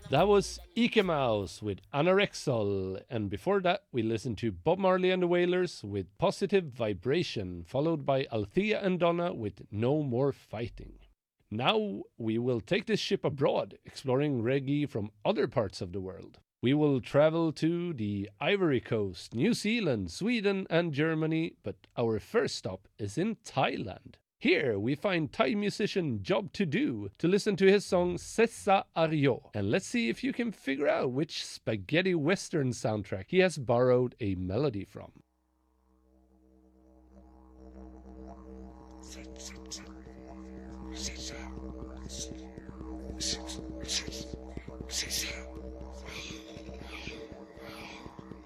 That was Ike Mouse with Anorexol, and before that, we listened to Bob Marley and the Wailers with Positive Vibration, followed by Althea and Donna with No More Fighting. Now we will take this ship abroad, exploring reggae from other parts of the world. We will travel to the Ivory Coast, New Zealand, Sweden, and Germany, but our first stop is in Thailand. Here we find Thai musician Job To Do to listen to his song Sessa Aryo, and let's see if you can figure out which spaghetti western soundtrack he has borrowed a melody from.